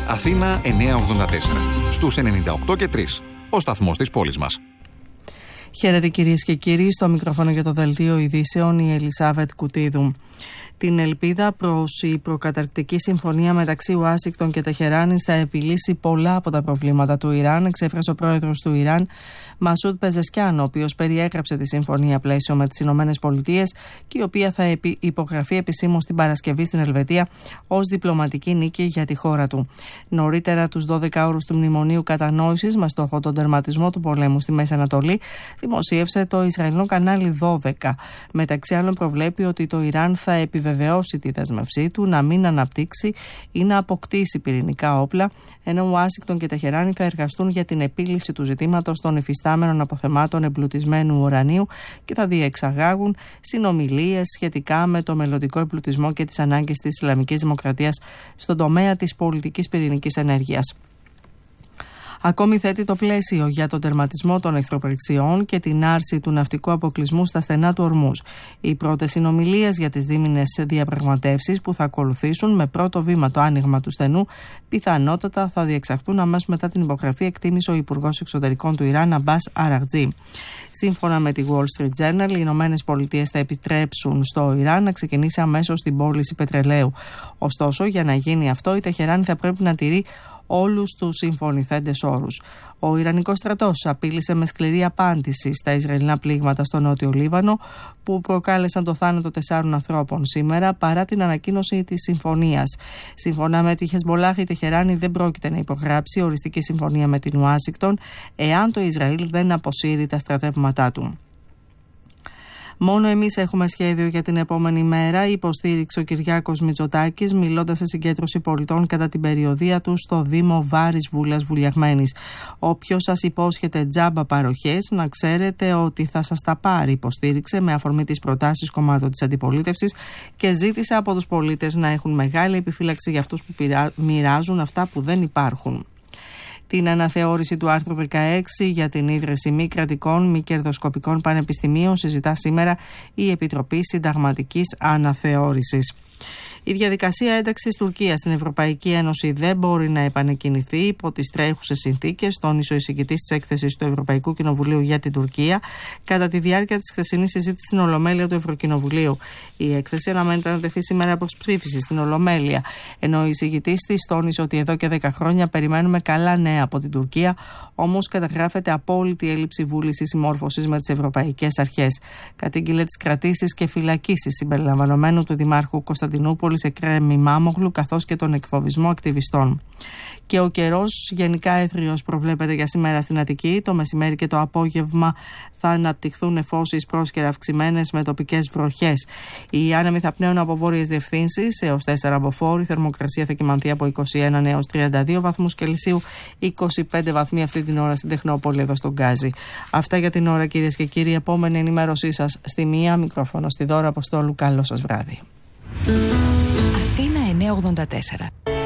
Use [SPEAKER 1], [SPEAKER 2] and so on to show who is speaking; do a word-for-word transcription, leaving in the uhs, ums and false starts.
[SPEAKER 1] Αθήνα εννιακόσια ογδόντα τέσσερα. Στους ενενήντα οκτώ και τρία. Ο σταθμός της πόλης μας.
[SPEAKER 2] Χαίρετε κυρίες και κύριοι, στο μικρόφωνο για το Δελτίο Ειδήσεων η Ελισάβετ Κουτίδου. Την ελπίδα προς η προκαταρκτική συμφωνία μεταξύ Ουάσιγκτον και Τεχεράνης θα επιλύσει πολλά από τα προβλήματα του Ιράν, εξέφρασε ο πρόεδρος του Ιράν, Μασούντ Πεζεσκιάν, ο οποίος περιέγραψε τη συμφωνία πλαίσιο με τις Ηνωμένες Πολιτείες και η οποία θα υπογραφεί επισήμως την Παρασκευή στην Ελβετία ως διπλωματική νίκη για τη χώρα του. Νωρίτερα, τους δώδεκα όρους του Μνημονίου Κατανόησης με στόχο τον τερματισμό του πολέμου στη Μέση Ανατολή δημοσίευσε το Ισραηλινό κανάλι δώδεκα. Μεταξύ άλλων, προβλέπει ότι το Ιράν θα επιβεβαιώσει τη δέσμευσή του να μην αναπτύξει ή να αποκτήσει πυρηνικά όπλα, ενώ Ουάσιγκτον και Τεχεράνη θα εργαστούν για την επίλυση του ζητήματος των υφιστάμενων αποθεμάτων εμπλουτισμένου ουρανίου και θα διεξαγάγουν συνομιλίες σχετικά με το μελλοντικό εμπλουτισμό και τις ανάγκες της Ισλαμικής Δημοκρατίας στον τομέα της πολιτικής πυρηνικής ενέργειας. Ακόμη θέτει το πλαίσιο για τον τερματισμό των εχθροπραξιών και την άρση του ναυτικού αποκλεισμού στα στενά του Ορμούζ. Οι πρώτες συνομιλίες για τις δίμηνες διαπραγματεύσεις που θα ακολουθήσουν με πρώτο βήμα το άνοιγμα του στενού πιθανότατα θα διεξαχθούν αμέσως μετά την υπογραφή, εκτίμησε ο Υπουργός Εξωτερικών του Ιράν Αμπάς Αραγτζή. Σύμφωνα με τη Wall Street Journal, οι Ηνωμένες Πολιτείες θα επιτρέψουν στο Ιράν να ξεκινήσει αμέσως την πώληση πετρελαίου. Ωστόσο, για να γίνει αυτό, η Τεχεράνη θα πρέπει να τηρεί όλους τους συμφωνηθέντες όρους. Ο Ιρανικός στρατός απείλησε με σκληρή απάντηση στα Ισραηλινά πλήγματα στο Νότιο Λίβανο που προκάλεσαν το θάνατο τεσσάρων ανθρώπων σήμερα παρά την ανακοίνωση της συμφωνίας. Σύμφωνα με τη Χεσμολάχ, η Τεχεράνη δεν πρόκειται να υπογράψει οριστική συμφωνία με την Ουάσιγκτον εάν το Ισραήλ δεν αποσύρει τα στρατεύματά του. Μόνο εμείς έχουμε σχέδιο για την επόμενη μέρα, υποστήριξε ο Κυριάκος Μητσοτάκης, μιλώντας σε συγκέντρωση πολιτών κατά την περιοδεία του στο Δήμο Βάρης Βούλας Βουλιαγμένης. Όποιος σας υπόσχεται τζάμπα παροχές, να ξέρετε ότι θα σας τα πάρει, υποστήριξε με αφορμή τις προτάσεις κομμάτων της αντιπολίτευσης και ζήτησε από τους πολίτες να έχουν μεγάλη επιφύλαξη για αυτούς που μοιράζουν αυτά που δεν υπάρχουν. Την αναθεώρηση του άρθρου δεκαέξι για την ίδρυση μη κρατικών, μη κερδοσκοπικών πανεπιστημίων συζητά σήμερα η Επιτροπή Συνταγματικής Αναθεώρησης. Η διαδικασία ένταξης Τουρκίας στην Ευρωπαϊκή Ένωση δεν μπορεί να επανεκκινηθεί υπό τις τρέχουσες συνθήκες, τόνισε ο εισηγητής της έκθεσης του Ευρωπαϊκού Κοινοβουλίου για την Τουρκία κατά τη διάρκεια της χθεσινής συζήτησης στην Ολομέλεια του Ευρωκοινοβουλίου. Η έκθεση αναμένεται να τεθεί σήμερα προς ψήφιση στην Ολομέλεια, ενώ ο εισηγητής της τόνισε ότι εδώ και δέκα χρόνια περιμένουμε καλά νέα από την Τουρκία, όμως καταγράφεται απόλυτη έλλειψη βούλησης συμμόρφωσης με τις ευρωπαϊκές αρχές. Κατήγγειλε τις κρατήσεις και φυλακίσεις συμπεριλαμβανομένου του Δημάρχου Κωνσταντινούπολης Εκρέμ Ημάμογλου καθώς και τον εκφοβισμό ακτιβιστών. Και ο καιρός γενικά έθριος προβλέπεται για σήμερα στην Αττική. Το μεσημέρι και το απόγευμα θα αναπτυχθούν νεφώσεις πρόσκαιρα αυξημένες με τοπικές βροχές. Οι άνεμοι θα πνέουν από βόρειες διευθύνσεις έως τέσσερα από φόρ. Η θερμοκρασία θα κυμανθεί από είκοσι ένα έως τριάντα δύο βαθμούς Κελσίου, είκοσι πέντε βαθμοί αυτή την ώρα στην Τεχνόπολη εδώ στον Γκάζι. Αυτά για την ώρα, κυρίες και κύριοι. Επόμενη ενημέρωσή σας στη μία, μικρόφωνο στη Δώρα Αποστόλου. Καλό σας βράδυ.
[SPEAKER 3] Αθήνα εννιακόσια ογδόντα τέσσερα.